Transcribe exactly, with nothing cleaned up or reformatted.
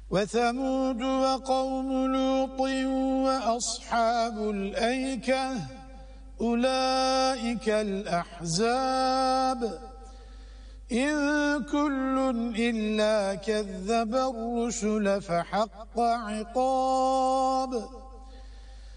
وثمود وقوم لوط وأصحاب الأيكة أولئك الأحزاب إن كل إلا كذب الرسل فحق عقاب